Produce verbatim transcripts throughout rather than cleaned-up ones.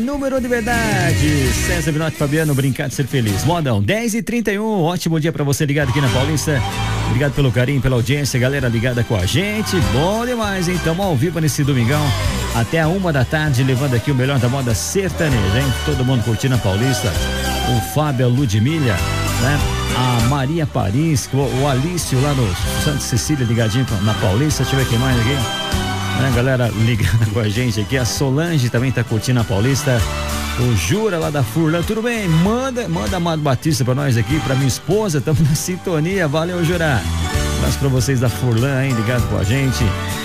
Número de verdade, César Binotti, Fabiano, brincar de ser feliz. Modão, dez e trinta e um, ótimo dia pra você ligado aqui na Paulista. Obrigado pelo carinho, pela audiência, galera ligada com a gente. Bom demais, hein? Tamo ao vivo nesse domingão, até a uma da tarde, levando aqui o melhor da moda sertaneja, hein? Todo mundo curtindo a Paulista. O Fábio, a Ludmilla, né? A Maria Paris, o, o Alício lá no Santa Cecília, ligadinho na Paulista. Deixa eu ver quem mais aqui. Né, galera ligada com a gente aqui, a Solange também tá curtindo a Paulista, o Jura lá da Furlan, tudo bem? Manda, manda Amado Batista pra nós aqui, pra minha esposa, estamos na sintonia, valeu, Jura. Abraço pra vocês da Furlan, hein, ligado com a gente.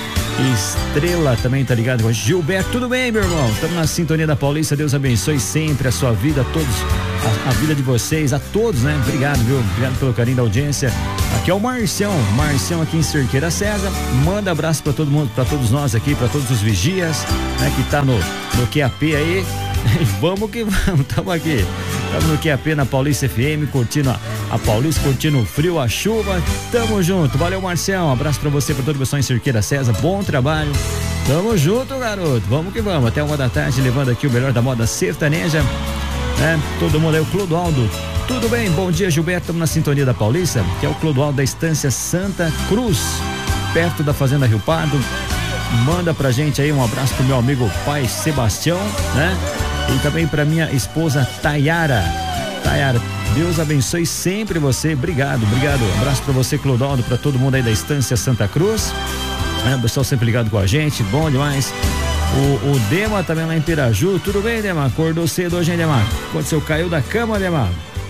Estrela também tá ligado com a gente. Gilberto, tudo bem, meu irmão? Estamos na sintonia da Paulista, Deus abençoe sempre a sua vida, a todos, a, a vida de vocês, a todos, né? Obrigado, viu? Obrigado pelo carinho da audiência. Aqui é o Marcião, Marcião aqui em Cerqueira César, manda abraço pra todo mundo, pra todos nós aqui, pra todos os vigias, né? Que tá no, no Q A P aí, vamos que vamos, tamo aqui, tamo no Q A P na Paulista F M, curtindo a, a Paulista, curtindo o frio, a chuva, tamo junto, valeu, Marcião, um abraço pra você, pra todo o pessoal em Cerqueira César, bom trabalho, tamo junto, garoto, vamos que vamos, até uma da tarde, levando aqui o melhor da moda sertaneja, né? Todo mundo aí, o Clodoaldo. Tudo bem? Bom dia, Gilberto. Estamos na sintonia da Paulista, que é o Clodoaldo da Estância Santa Cruz, perto da Fazenda Rio Pardo. Manda pra gente aí um abraço pro meu amigo pai Sebastião, né? E também pra minha esposa Tayara. Tayara, Deus abençoe sempre você. Obrigado, obrigado. Um abraço pra você, Clodoaldo, pra todo mundo aí da Estância Santa Cruz. É, o pessoal sempre ligado com a gente, bom demais. O, o Dema também lá em Piraju. Tudo bem, Dema? Acordou cedo hoje, hein, Dema? Aconteceu, caiu da cama, Dema?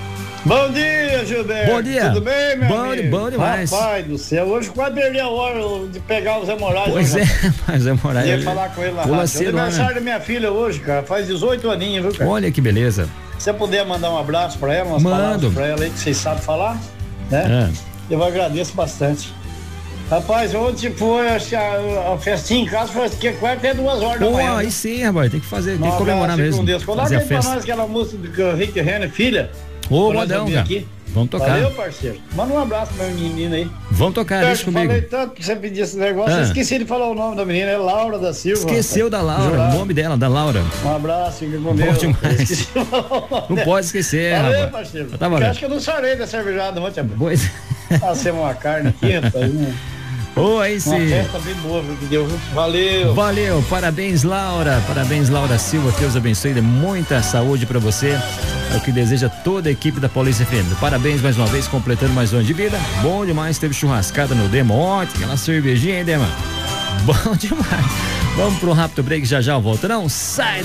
Bom dia, Gilberto. Bom dia. Tudo bem, meu bom, amigo? Bom demais. Rapaz do céu, hoje quase perdi a hora de pegar o Zé Moraes. Pois é, mas Zé Moraes. Ia falar com ele na Pula rádio. cedo, É aniversário né? da minha filha hoje, cara. Faz dezoito aninhos, viu, cara? Olha que beleza. Se você puder mandar um abraço pra ela, umas Mando. palavras pra ela aí que vocês sabem falar, né? É. Eu agradeço bastante. Rapaz, ontem foi a, a, a festinha em casa, foi que quase até duas horas da Pô, manhã. aí sim, rapaz, tem que fazer, tem que comemorar mesmo. Deus. Coloca aí pra nós aquela música do Rick Renner, filha. Ô, modão, cara. Aqui. Vamos tocar. Valeu, parceiro. Manda um abraço pra minha menina aí. Vamos tocar, deixa comigo. Eu falei tanto que você pediu esse negócio, ah. eu esqueci de falar o nome da menina, é Laura da Silva. Esqueceu da Laura, Jurado. O nome dela, da Laura. Um abraço, fica com Deus. Demais. Não pode esquecer, valeu, rapaz. parceiro. Tá valendo. Eu acho que eu não sarei da cervejada ontem, amor. Pois. Passei uma carne aqui, rapaz. Ô, aí sim. Uma festa bem boa, viu, que deu. Valeu. Valeu, parabéns, Laura. Parabéns, Laura Silva. Deus abençoe, dê muita saúde pra você. É o que deseja toda a equipe da Paulista F M. Parabéns mais uma vez, completando mais um ano de vida. Bom demais, teve churrascada no Dema ontem, aquela cervejinha, hein, Dema? Bom demais. Vamos pro rápido break, já já volta. Não sai